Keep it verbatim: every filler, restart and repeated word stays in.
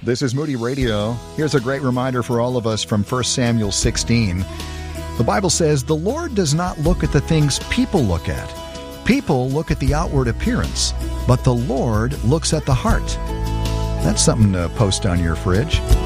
This is Moody Radio. Here's a great reminder for all of us from First Samuel sixteen. The Bible says, "The Lord does not look at the things people look at. People look at the outward appearance, but the Lord looks at the heart." That's something to post on your fridge.